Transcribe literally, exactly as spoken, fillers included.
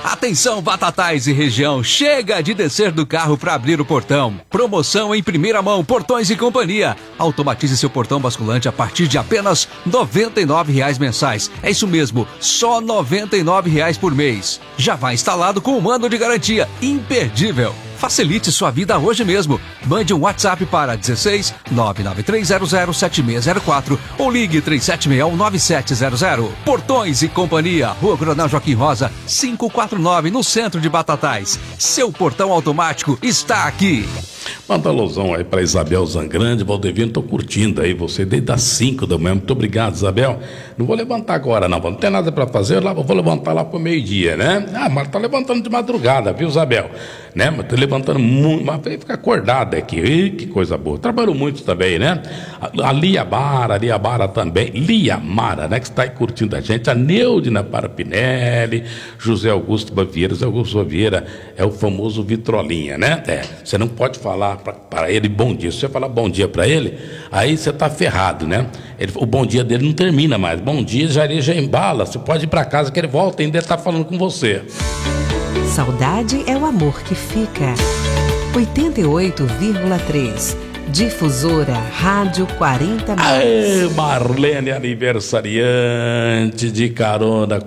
Atenção, Batatais e região, chega de descer do carro para abrir o portão. Promoção em primeira mão, Portões e Companhia. Automatize seu portão basculante a partir de apenas noventa e nove reais mensais. É isso mesmo, só noventa e nove reais por mês. Já vai instalado com um mando de garantia imperdível. Facilite sua vida hoje mesmo. Mande um WhatsApp para dezesseis nove nove três zero zero sete seis zero quatro ou ligue três sete seis um nove sete zero zero. Portões e Companhia, Rua Coronel Joaquim Rosa, quinhentos e quarenta e nove, no centro de Batatais. Seu portão automático está aqui. Manda alusão aí para Isabel Zangrande. Valdevino, tô curtindo aí você desde as cinco da manhã. Muito obrigado, Isabel. Não vou levantar agora, não. Não tem nada para fazer, lá, vou levantar lá pro meio-dia, né? Ah, mas tá levantando de madrugada, viu, Isabel? Né? Mas tô levantando muito, mas veio ficar acordada aqui. Ih, que coisa boa. Trabalhou muito também, né? A, a Lia Mara, a Lia Mara também. Lia Mara, né? Que está aí curtindo a gente. A Neudina Parapinelli, José Augusto Bavieira. José Augusto Bavieira é o famoso Vitrolinha, né? É, você não pode falar para ele bom dia. Se você falar bom dia para ele, aí você tá ferrado, né? Ele, o bom dia dele não termina mais. Bom dia, já, já embala. Você pode ir para casa que ele volta e ainda tá falando com você. Saudade é o amor que fica. oitenta e oito vírgula três. Difusora Rádio quarenta mais. Aê, Marlene, aniversariante de carona